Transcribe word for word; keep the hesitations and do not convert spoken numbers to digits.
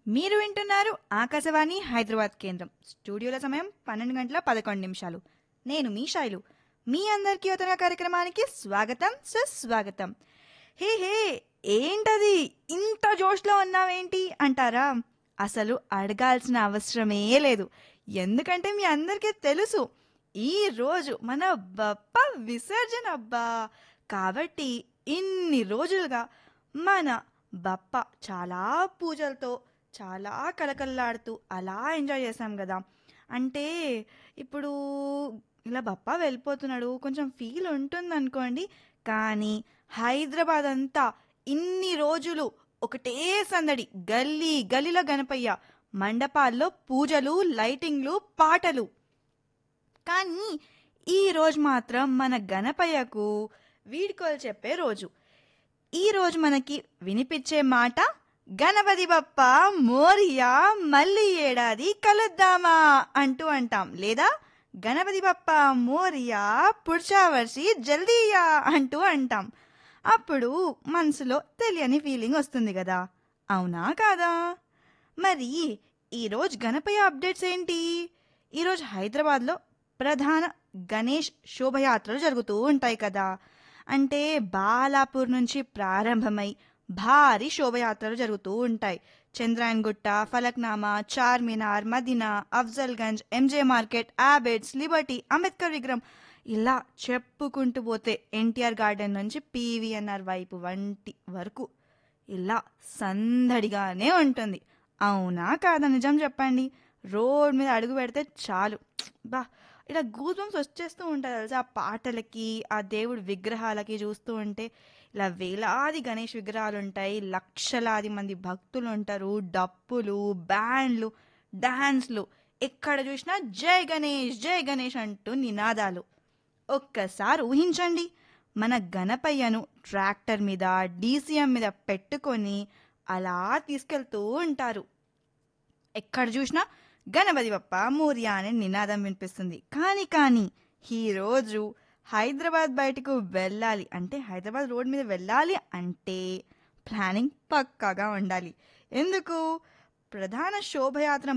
మీరు వింటున్నారు ఆకాశవాణి హైదరాబాద్ కేంద్రం. స్టూడియోల సమయం పన్నెండు గంటల పదకొండు నిమిషాలు. నేను మీ శైలు. మీ అందరికీ యువతగా కార్యక్రమానికి స్వాగతం, సుస్వాగతం. హే హే, ఏంటది ఇంత జోష్లో ఉన్నావేంటి అంటారా? అసలు అడగాల్సిన అవసరమే లేదు. ఎందుకంటే మీ అందరికీ తెలుసు ఈ రోజు మన బప్ప విసర్జన అబ్బా. కాబట్టి ఇన్ని రోజులుగా మన బప్ప చాలా పూజలతో చాలా కలకల్లాడుతూ అలా ఎంజాయ్ చేసాం కదా. అంటే ఇప్పుడు ఇలా బప్ప వెళ్ళిపోతున్నాడు, కొంచెం ఫీల్ ఉంటుంది అనుకోండి. కానీ హైదరాబాద్ అంతా ఇన్ని రోజులు ఒకటే సందడి, గల్లీ గల్లీలో గణపయ్య, మండపాల్లో పూజలు, లైటింగ్లు, పాటలు. కానీ ఈ రోజు మాత్రం మన గణపయ్యకు వీడ్కోలు చెప్పే రోజు. ఈ రోజు మనకి వినిపించే మాట గణపతి బప్ప మోరియా, మళ్ళీ ఏడాది కలుద్దామా అంటూ అంటాం. లేదా గణపతి బప్ప మోరియా, పుడ్చావర్షి జల్దీయా అంటూ అంటాం. అప్పుడు మనసులో తెలియని ఫీలింగ్ వస్తుంది కదా, అవునా కాదా? మరి ఈరోజు గణపయ్య అప్డేట్స్ ఏంటి? ఈరోజు హైదరాబాద్లో ప్రధాన గణేష్ శోభయాత్రలు జరుగుతూ ఉంటాయి కదా. అంటే బాలాపూర్ నుంచి ప్రారంభమై భారీ శోభయాత్రలు జరుగుతూ ఉంటాయి. చంద్రాయన్ గుట్ట, Falaknuma, Charminar, Madina, Afzalgunj, MJ market, ఆబెడ్స్, Liberty, Ambedkar విగ్రహం, ఇలా చెప్పుకుంటూ పోతే ఎన్టీఆర్ గార్డెన్ నుంచి పీవీఎన్ఆర్ వైపు వంటి వరకు ఇలా సందడిగానే ఉంటుంది. అవునా కాదా? నిజం చెప్పండి. రోడ్ మీద అడుగు పెడితే చాలు బా ఇలా గూస్ బంప్స్ వచ్చేస్తూ ఉంటాయి తెలుసా. ఆ పాటలకి, ఆ దేవుడి విగ్రహాలకి చూస్తూ ఉంటే. ఇలా వేలాది గణేష్ విగ్రహాలు ఉంటాయి, లక్షలాది మంది భక్తులు ఉంటారు, డప్పులు, బ్యాండ్లు, డాన్స్లు, ఎక్కడ చూసినా జై గణేష్ జై గణేష్ అంటూ నినాదాలు. ఒక్కసారి ఊహించండి, మన గణపయ్యను ట్రాక్టర్ మీద, డీసీఎం మీద పెట్టుకొని అలా తీసుకెళ్తూ ఉంటారు. ఎక్కడ చూసినా గణపతి బప్ప మోరియా అనే నినాదం వినిపిస్తుంది. కానీ కానీ ఈరోజు హైదరాబాద్ బయటకు వెళ్ళాలి అంటే, హైదరాబాద్ రోడ్ మీద వెళ్ళాలి అంటే ప్లానింగ్ పక్కాగా ఉండాలి. ఎందుకు? ప్రధాన శోభయాత్ర